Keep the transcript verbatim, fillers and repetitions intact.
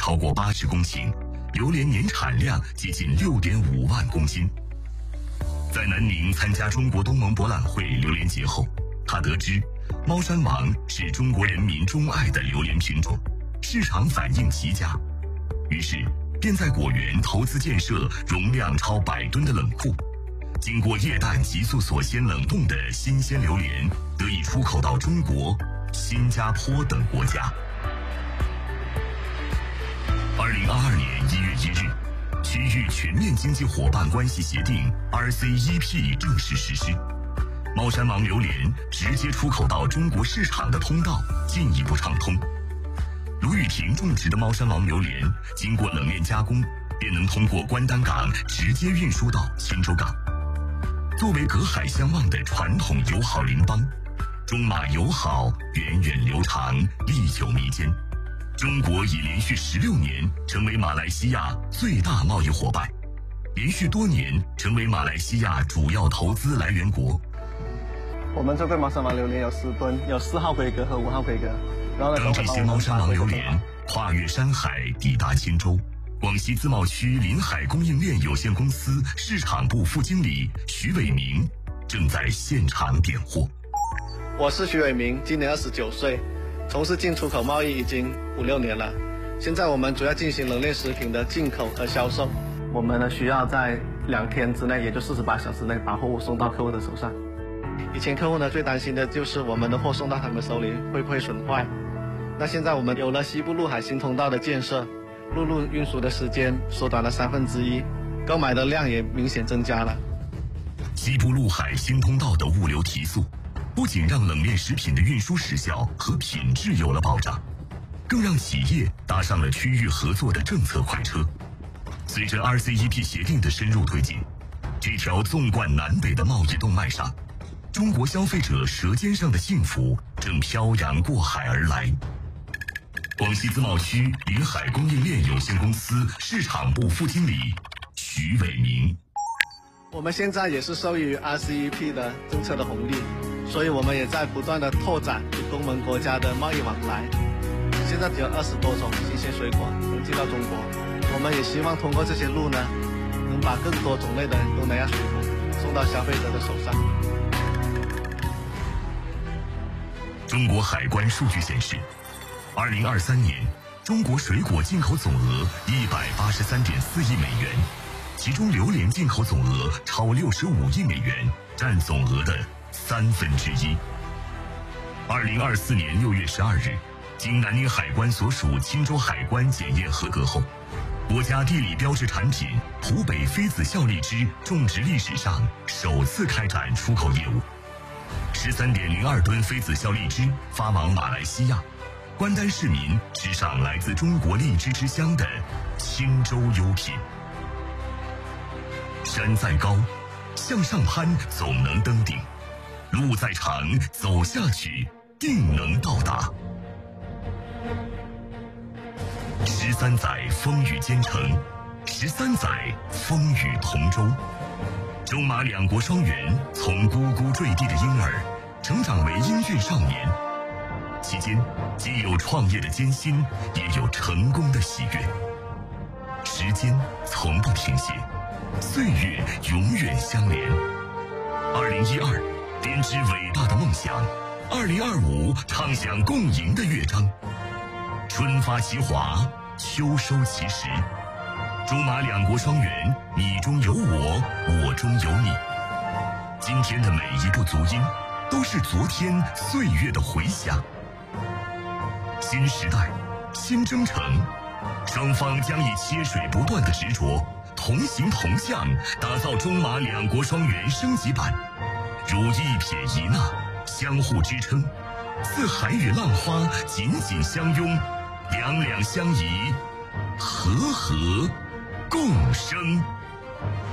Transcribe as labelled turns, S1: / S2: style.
S1: 超过八十公顷，榴莲年产量接近六点五万公斤。在南宁参加中国东盟博览会榴莲节后，他得知猫山王是中国人民钟爱的榴莲品种，市场反应极佳，于是便在果园投资建设容量超百吨的冷库。经过液氮急速锁鲜冷冻的新鲜榴莲得以出口到中国、新加坡等国家。二零二二年一月一日，区域全面经济伙伴关系协定 R C E P 正式实施，猫山王榴莲直接出口到中国市场的通道进一步畅通。卢雨婷种植的猫山王榴莲经过冷链加工，便能通过关丹港直接运输到钦州港。作为隔海相望的传统友好邻邦，中马友好源远流长，历久弥坚。中国已连续十六年成为马来西亚最大贸易伙伴，连续多年成为马来西亚主要投资来源国。
S2: 我们这个猫山王榴莲有十吨，有四号规格和五号规格。然后
S1: 当这些猫山王榴莲跨越山海抵达钦州，广西自贸区临海供应链有限公司市场部副经理徐伟明正在现场点货。
S2: 我是徐伟明，今年二十九岁，从事进出口贸易已经五六年了。现在我们主要进行冷链食品的进口和销售。我们呢需要在两天之内，也就四十八小时内把货物送到客户的手上。以前客户呢最担心的就是我们的货送到他们手里会不会损坏。那现在我们有了西部陆海新通道的建设，陆路运输的时间缩短了三分之一，购买的量也明显增加了。
S1: 西部陆海新通道的物流提速，不仅让冷链食品的运输时效和品质有了保障，更让企业搭上了区域合作的政策快车。随着 R C E P 协定的深入推进，这条纵贯南北的贸易动脉上，中国消费者舌尖上的幸福正漂洋过海而来。广西自贸区临海供应链有限公司市场部副经理徐伟明。
S2: 我们现在也是受益于 R C E P 的政策的红利，所以我们也在不断的拓展与东盟国家的贸易往来。现在只有二十多种新鲜水果能进到中国，我们也希望通过这些路呢，能把更多种类的东南亚水果送到消费者的手上。
S1: 中国海关数据显示，二零二三年中国水果进口总额一百八十三点四亿美元，其中榴莲进口总额超六十五亿美元，占总额的三分之一。二零二四年六月十二日，经南宁海关所属钦州海关检验合格后，国家地理标志产品湖北妃子笑荔枝种植历史上首次开展出口业务。十三点零二吨妃子笑荔枝发往马来西亚，关丹市民吃上来自中国荔枝之乡的钦州优品。山再高，向上攀总能登顶；路再长，走下去定能到达。十三载风雨兼程，十三载风雨同舟。中马两国双元从咕咕坠地的婴儿成长为音乐少年，期间既有创业的艰辛，也有成功的喜悦。时间从不停歇，岁月永远相连。二零一二编织伟大的梦想，二零二五唱响共赢的乐章。春发其华，秋收其实。中马两国双元，你中有我，我中有你。今天的每一步足音，都是昨天岁月的回响。新时代，新征程，双方将以切水不断的执着，同行同向，打造中马两国双元升级版。如一撇一捺，相互支撑，似海与浪花紧紧相拥，两两相宜，和和共生。